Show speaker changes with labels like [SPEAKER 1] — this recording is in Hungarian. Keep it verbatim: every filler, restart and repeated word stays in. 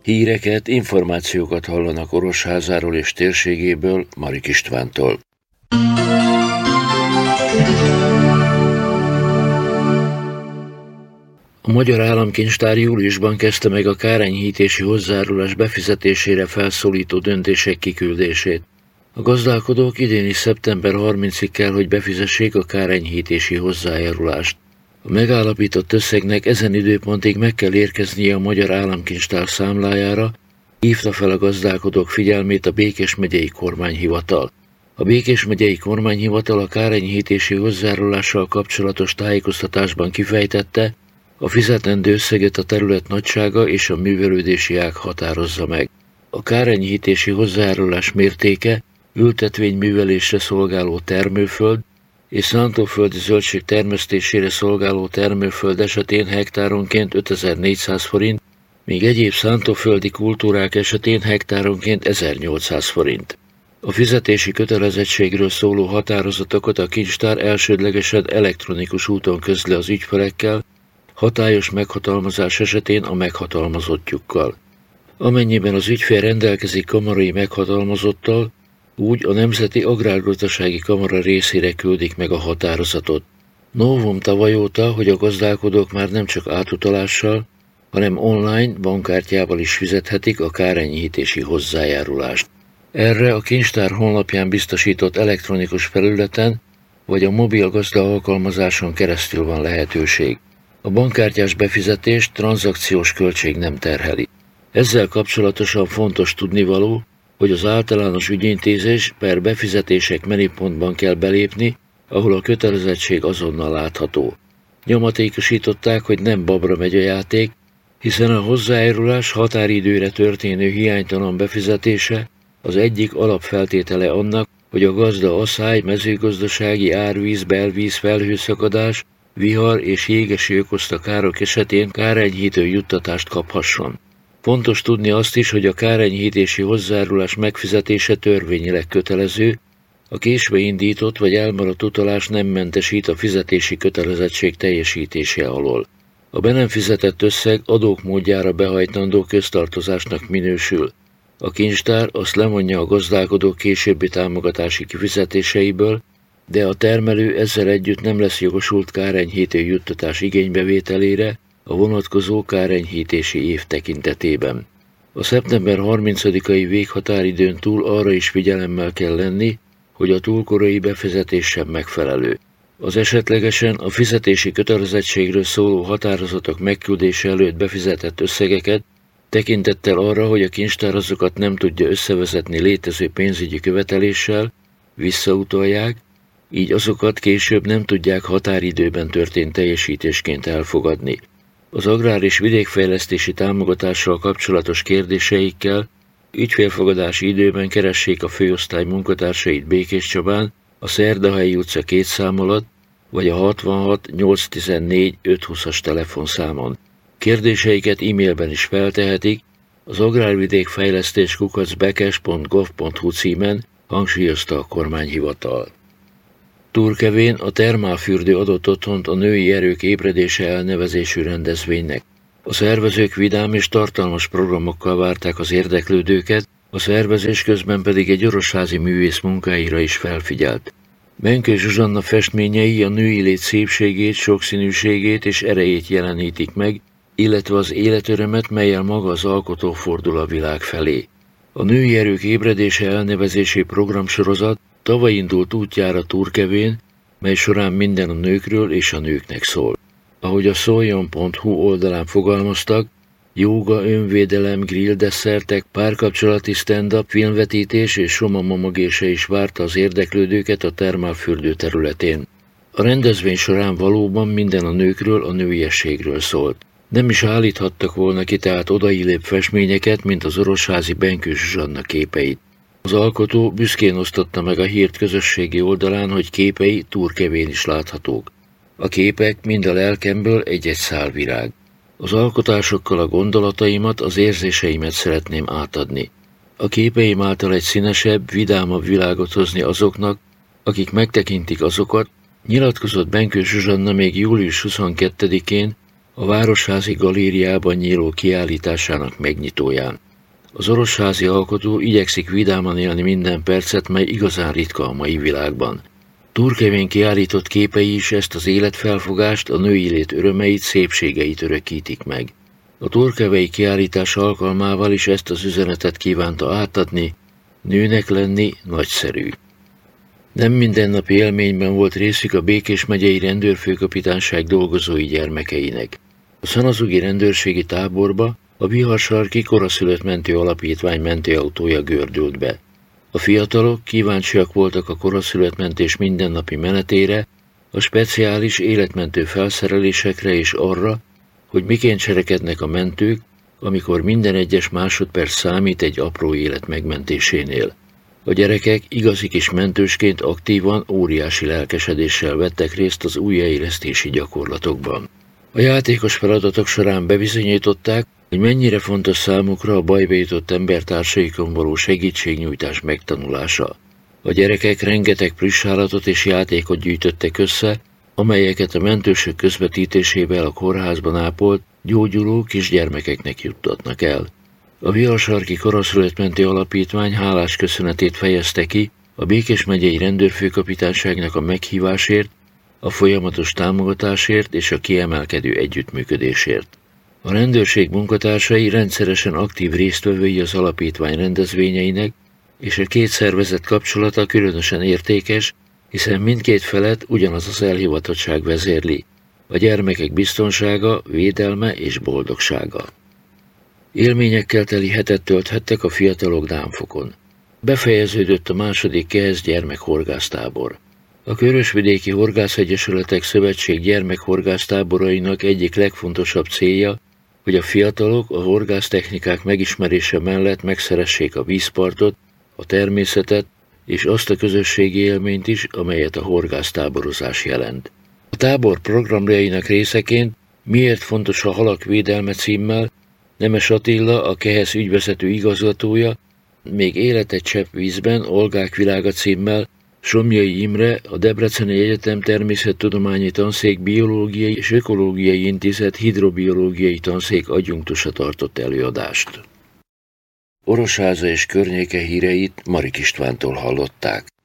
[SPEAKER 1] Híreket, információkat hallanak Orosházáról és térségéből Marik Istvántól. A Magyar Államkincstár júliusban kezdte meg a kárenyhítési hozzájárulás befizetésére felszólító döntések kiküldését. A gazdálkodók idéni szeptember harmincadikáig kell, hogy befizessék a kárenyhítési hozzájárulást. A megállapított összegnek ezen időpontig meg kell érkeznie a Magyar Államkincstár számlájára, hívta fel a gazdálkodók figyelmét a Békés megyei kormányhivatal. A Békés megyei kormányhivatal a kárenyhítési hozzájárulással kapcsolatos tájékoztatásban kifejtette, a fizetendő összeget a terület nagysága és a művelődési ág határozza meg. A kárenyhítési hozzájárulás mértéke ültetvényművelésre szolgáló termőföld és szántóföldi zöldség termesztésére szolgáló termőföld esetén hektáronként ötezer-négyszáz forint, míg egyéb szántóföldi kultúrák esetén hektáronként ezernyolcszáz forint. A fizetési kötelezettségről szóló határozatokat a kincstár elsődlegesen elektronikus úton közli az ügyfelekkel, hatályos meghatalmazás esetén a meghatalmazottjukkal. Amennyiben az ügyfél rendelkezik kamarai meghatalmazottal, úgy a Nemzeti Agrárgazdasági Kamara részére küldik meg a határozatot. Novum tavaly óta, hogy a gazdálkodók már nem csak átutalással, hanem online bankkártyával is fizethetik a kárenyhítési hozzájárulást. Erre a kincstár honlapján biztosított elektronikus felületen vagy a mobil gazda alkalmazáson keresztül van lehetőség. A bankkártyás befizetést tranzakciós költség nem terheli. Ezzel kapcsolatosan fontos tudnivaló, hogy az általános ügyintézés per befizetések menüpontban kell belépni, ahol a kötelezettség azonnal látható. Nyomatékosították, hogy nem babra megy a játék, hiszen a hozzájárulás határidőre történő hiánytalan befizetése az egyik alapfeltétele annak, hogy a gazda aszály, mezőgazdasági árvíz, belvíz, felhőszakadás, vihar és jégeső okozta károk esetén kárenyhítő juttatást kaphasson. Fontos tudni azt is, hogy a kárenyhítési hozzájárulás megfizetése törvényileg kötelező, a késve indított vagy elmaradt utalás nem mentesít a fizetési kötelezettség teljesítése alól. A be nem fizetett összeg adók módjára behajtandó köztartozásnak minősül. A kincstár azt lemondja a gazdálkodók későbbi támogatási kifizetéseiből, de a termelő ezzel együtt nem lesz jogosult kárenyhítő juttatás igénybevételére a vonatkozó kárenyhítési év tekintetében. A szeptember harmincadikai véghatáridőn túl arra is figyelemmel kell lenni, hogy a túlkorai befizetés sem megfelelő. Az esetlegesen a fizetési kötelezettségről szóló határozatok megküldése előtt befizetett összegeket tekintettel arra, hogy a kincstár azokat nem tudja összevezetni létező pénzügyi követeléssel, visszautalják, így azokat később nem tudják határidőben történt teljesítésként elfogadni. Az agrár- és vidékfejlesztési támogatással kapcsolatos kérdéseikkel ügyfélfogadási időben keressék a főosztály munkatársait Békéscsabán, a Szerdahelyi utca két szám alatt, vagy a hatvanhat nyolcszáztizennégy ötszázhúszas telefonszámon. Kérdéseiket e-mailben is feltehetik, az agrárvidékfejlesztés kukac bekes pont gov pont hu címen, hangsúlyozta a kormányhivatal. Turkevén a termálfürdő adott otthont a Női Erők Ébredése elnevezésű rendezvénynek. A szervezők vidám és tartalmas programokkal várták az érdeklődőket, a szervezés közben pedig egy orosházi művész munkáira is felfigyelt. Benkő Zsuzsanna festményei a női lét szépségét, sokszínűségét és erejét jelenítik meg, illetve az életörömet, mellyel maga az alkotó fordul a világ felé. A Női Erők Ébredése elnevezésű programsorozat tavaly indult útjára Turkevén, mely során minden a nőkről és a nőknek szól. Ahogy a szoljon pont hu oldalán fogalmaztak, jóga, önvédelem, grill desszertek, párkapcsolati stand-up, filmvetítés és Soma Mamagése is várta az érdeklődőket a termálfürdő területén. A rendezvény során valóban minden a nőkről, a nőiességről szólt. Nem is állíthattak volna ki tehát odaillőbb festményeket, mint az orosházi Benkő Zsuzsanna képeit. Az alkotó büszkén osztotta meg a hírt közösségi oldalán, hogy képei Turkevén is láthatók. A képek mind a lelkemből egy-egy szál virág. Az alkotásokkal a gondolataimat, az érzéseimet szeretném átadni. A képeim által egy színesebb, vidámabb világot hozni azoknak, akik megtekintik azokat, nyilatkozott Benkő Zsuzsanna még július huszonkettedikén a a Városházi Galériában nyíló kiállításának megnyitóján. Az orosházi alkotó igyekszik vidáman élni minden percet, mely igazán ritka a mai világban. Turkevén kiállított képei is ezt az életfelfogást, a női lét örömeit, szépségeit örökítik meg. A turkevei kiállítás alkalmával is ezt az üzenetet kívánta átadni: nőnek lenni nagyszerű. Nem mindennapi élményben volt részük a Békés megyei rendőrfőkapitányság dolgozói gyermekeinek. A szanazugi rendőrségi táborba a Biharsarki Koraszülött Mentő Alapítvány mentőautója gördült be. A fiatalok kíváncsiak voltak a koraszülöttmentés mindennapi menetére, a speciális életmentő felszerelésekre és arra, hogy miként cselekednek a mentők, amikor minden egyes másodperc számít egy apró élet megmentésénél. A gyerekek igazi kis mentősként aktívan, óriási lelkesedéssel vettek részt az újjáélesztési gyakorlatokban. A játékos feladatok során bebizonyították, hogy mennyire fontos számukra a bajba jutott embertársaikon való segítségnyújtás megtanulása. A gyerekek rengeteg plüss állatot és játékot gyűjtöttek össze, amelyeket a mentősök közvetítésével a kórházban ápolt, gyógyuló kisgyermekeknek juttatnak el. A Biharsarki Koraszülöttmentő Alapítvány hálás köszönetét fejezte ki a Békés megyei rendőrfőkapitányságnak a meghívásért, a folyamatos támogatásért és a kiemelkedő együttműködésért. A rendőrség munkatársai rendszeresen aktív résztvevői az alapítvány rendezvényeinek, és a két szervezet kapcsolata különösen értékes, hiszen mindkét felet ugyanaz az elhivatottság vezérli: a gyermekek biztonsága, védelme és boldogsága. Élményekkel teli hetet tölthettek a fiatalok Dámfokon. Befejeződött a második KEHESZ gyermekhorgásztábor. A Körösvidéki Horgászegyesületek Szövetség gyermekhorgásztáborainak egyik legfontosabb célja, hogy a fiatalok a horgásztechnikák megismerése mellett megszeressék a vízpartot, a természetet és azt a közösségi élményt is, amelyet a horgásztáborozás jelent. A tábor programjainak részeként Miért fontos a halak védelme címmel Nemes Attila, a KEHESZ ügyvezető igazgatója, még Élet egy csepp vízben, Olgák világa címmel Somlyai Imre, a Debreceni Egyetem Természettudományi Tanszék Biológiai és Ökológiai Intézet Hidrobiológiai Tanszék adjunktusa tartott előadást. Orosháza és környéke híreit Marik Istvántól hallották.